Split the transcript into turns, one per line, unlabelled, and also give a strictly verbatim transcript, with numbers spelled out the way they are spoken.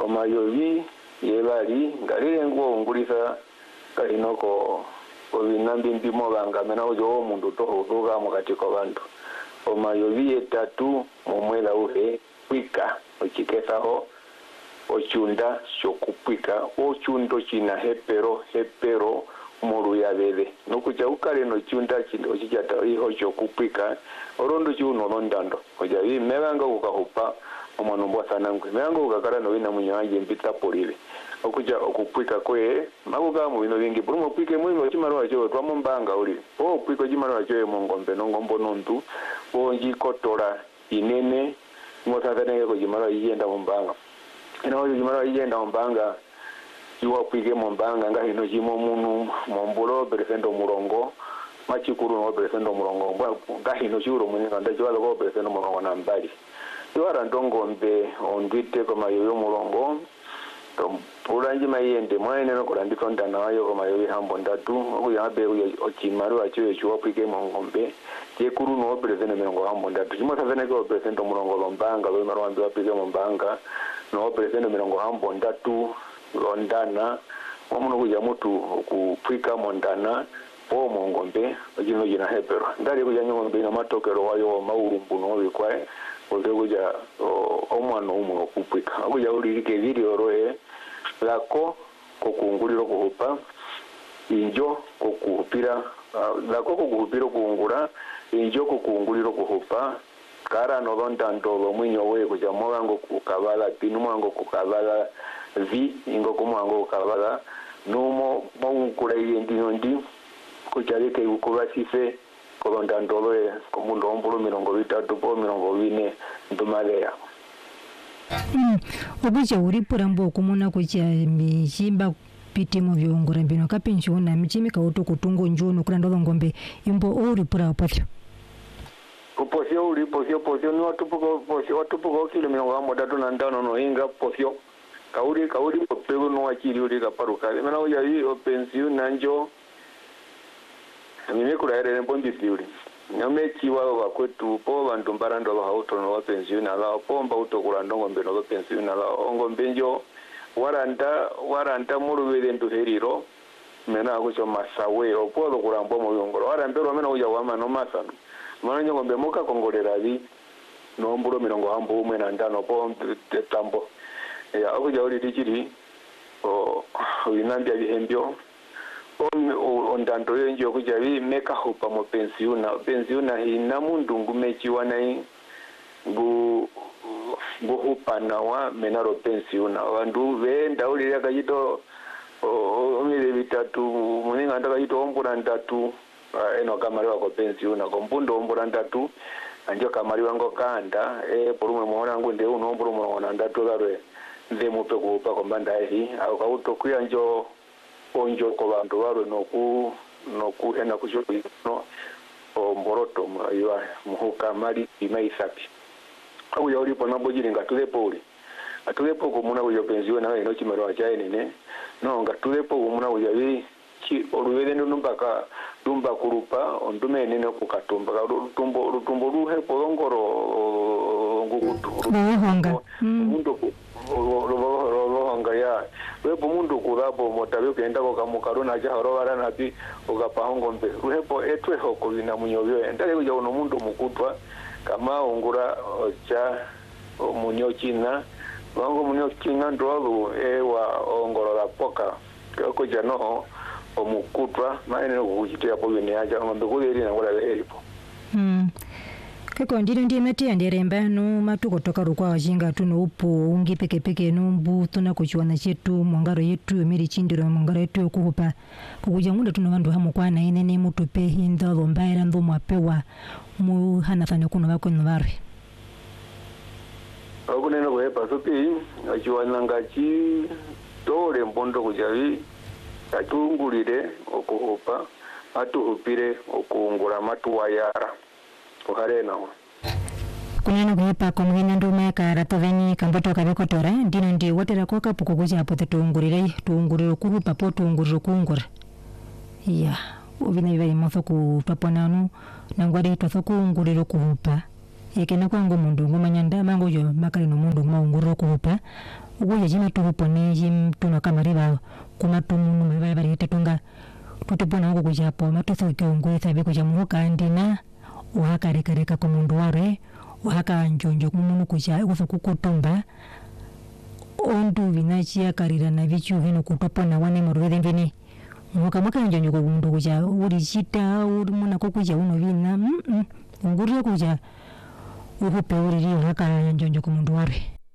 omayovi yebali ngalile ngo ngulisa kalinoko obinambi ndimo bangamena ujo omundu tohutuka mukati kwa bantu omayovi etatu mumwela uhe pwika ochikesaho ochunda shokupwika ochundo china hepero hepero muru ya bebe nukucha ukale no chunda chindo chichata iho chokupwika orondo chuno londando oja bi mebanga ukahupa omwana mbwa sanangwe mebanga ukakara no wina munyanje mpita polile okuja okupwika kwe mabuga mu bino bingi brumo pwike mwimo chimaro acho twamombanga uli o pwiko chimaro acho mongombe no ngombo nontu bonji kotora inene mothatane ko chimaro yenda mombanga ino chimaro yenda mombanga iwa pwike mombanga nga hino chimo munu mombulo presento murongo machikuru no presento murongo nga hino churo munyanga ndachwalo ko presento murongo na mbali iwara ndongombe ondwite ko mayoyo murongo ulanji mayende mwene no kolandi tonda nayo ko mayoyo hambo ndatu okuyabe ochimaru acho echuwa pwike mongombe chekuru no presento murongo hambo ndatu chimo sazane ko presento murongo lombanga lo maro ambi wapike mombanga no presento murongo hambo ndatu londana omuno kuja mutu kupwika mondana o mongombe ojino jina hepero ndali kuja nyongombe na matokero wayo maurumbu no bikwae ode kuja omwana umu kupwika kuja ulirike video roe lako kokunguliro kuhupa injo kokupira lako kokupira kungura injo kokunguliro kuhupa kara no londando lo mwinyo we kuja mwango kukabala pinu mwango kukabala vi ingo kumwango kabala numo mawukula yendino ndi kuchalike ukubasife kolonda ndoloe komundo ombulu mirongo bitatu po mirongo bine ndumaleya
mm obuje uripura mbo kumuna kucha michimba pitimo vyongora mbino kapencho na michimika uto kutungo njono kula ndolo ngombe imbo uripura opatyo
uposio uri posio posio no tupuko posio tupuko kilo mirongo amodatu na ndano no inga posio kauri kauri popego no achiri uri kaparuka mena uya yi pension nanjo mimi kula ere mbondi siuri nyame chiwa wa kwetu po bantu mbarando lo hauto no pension ala pomba utokula ndongo mbeno lo pension ala ongo mbenjo waranda waranda murubere ndu heriro mena akucho masawe opodo kurambo mo yongoro warambero mena uya wama no masano mana ngombe muka kongolera bi no mbulo mirongo hambo umwe na ndano po tambo ya akuja uli dichiri o winambia bihembyo o ndando yenjo kuja bi meka hopa mo pensiona pensiona hina mundu ngumechiwa nai bu bu hupana wa menaro pensiona wandu venda uli yakajito o mire bitatu muninga ndaka jito ombura ndatu eno kamari wako pensiona kombundo ombura ndatu anjo kamari wango kanda e porume muona ngunde uno ombura muona ndatu garwe nze mupe kupa kombanda ehi au kautokuya njo onjo ko bantu baro noku noku hena kusho no omboroto maiwa muhuka mali imaisapi au ya uri pona bojiri ngatulepo uri atulepo komuna uyo pensiona eno chimero achaye nene no ngatulepo komuna uyo bi chi olubere numbaka dumba kurupa ondume nene kukatumba rutumbo rutumbo ruhe polongoro ngukutu
ruhonga
mundu rohonga ya wepo mundu kurapo motabe kenda ko kamukaruna ja horobara nabi ukapahongo mbe ruhepo etwe hoko bina munyobyo endale kuja uno mundu mukutwa kama ungura cha munyochina wango munyochina ndolo ewa ongorola poka ko jano omukutwa maene kuchitia po bine aja ngombe kuleri na ngora elipo
mm kako ndiro ndi mati anderemba no matuko toka rukwa wajinga tuno upo ungi peke peke no mbu tuna kuchiwana chetu mwangaro yetu miri chindiro mwangaro yetu kukupa kukuja ngunda tuno bandu hamu kwa na ine ne mutupe hinda lombaira ndo mwapewa mu hanafanya kuno bako nvarwe
akunena kuhepa sopi achiwana ngachi tole mbondo kujavi atungulire okuhupa atuhupire okungula matuwa yara uharena
kunena kuhepa kwa mwina ndume karatoveni kamboto kabikotora ndino ndi wotera kwa kapuko kuja hapo tetungurire tuunguriro kuhupa po tuunguriro kuungura ya ubina bibaye motho ku paponanu nangwari totho kuunguriro kuhupa ekena kwangu mundu ngumanya ndama ngoyo makali no mundu maunguriro kuhupa ukuja jima tuhupone jim tuno kamariba kumatumuno mabaya bari tetunga tutepona huko kujapo matutho kiongo thabe kuja muka ndina uhaka reka kwa mundu ware uhaka njonjo kumunu kuja uso kukutomba ondu vinachia karira na vichu hino kutopona wane morwede ngene muka mwaka njonjo kwa mundu kuja uri chita uri muna kukuja uno vina mm -mm. Nguria kuja uhupe uri rio haka njonjo kwa mundu ware